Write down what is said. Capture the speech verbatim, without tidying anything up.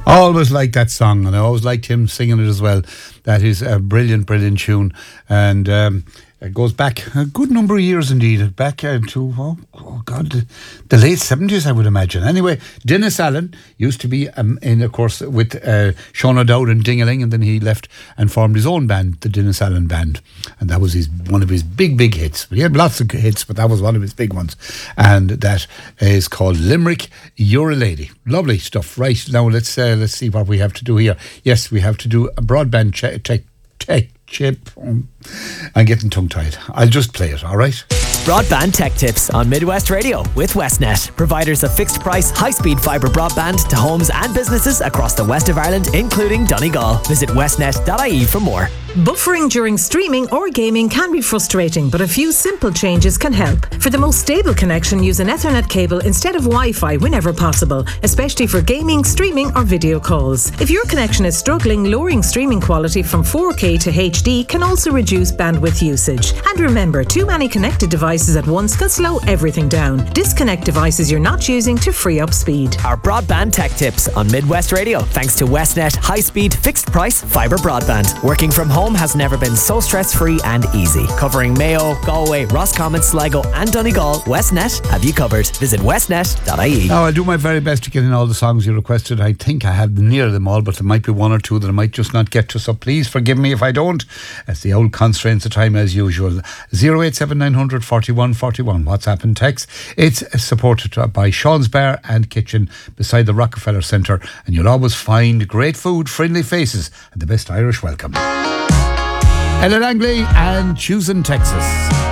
Always liked that song, and I always liked him singing it as well. That is a brilliant, brilliant tune, and um, it goes back a good number of years indeed, back uh, to, oh, oh God, the, the late seventies, I would imagine. Anyway, Dennis Allen used to be um, in, of course, with uh, Sean O'Dowd and Ding-a-Ling, and then he left and formed his own band, the Dennis Allen Band, and that was his one of his big, big hits. He had lots of hits, but that was one of his big ones, and that is called Limerick, You're a Lady. Lovely stuff. Right, now let's uh, let's see what we have to do here. Yes, we have to do a broadband check. Tech, tech chip. Um, I'm getting tongue-tied. I'll just play it, all right? Broadband Tech Tips on Midwest Radio with Westnet, providers of fixed price, high-speed fibre broadband to homes and businesses across the west of Ireland, including Donegal. Visit westnet dot I E for more. Buffering during streaming or gaming can be frustrating, but a few simple changes can help. For the most stable connection, use an Ethernet cable instead of Wi-Fi whenever possible, especially for gaming, streaming or video calls. If your connection is struggling, lowering streaming quality from four K to H D can also reduce bandwidth usage. And remember, too many connected devices at once can slow everything down. Disconnect devices you're not using to free up speed. Our Broadband Tech Tips on Midwest Radio, thanks to Westnet high-speed, fixed-price fibre broadband. Working from home has never been so stress-free and easy. Covering Mayo, Galway, Roscommon, Sligo and Donegal, Westnet have you covered. Visit westnet dot I E. Now, I'll do my very best to get in all the songs you requested. I think I have near them all, but there might be one or two that I might just not get to, so please forgive me if I don't. It's the old constraints of time as usual. zero eight seven nine hundred forty-one forty-one, WhatsApp and text. It's supported by Sean's Bar and Kitchen beside the Rockefeller Centre, and you'll always find great food, friendly faces and the best Irish welcome. Ella Langley and Choosing Texas.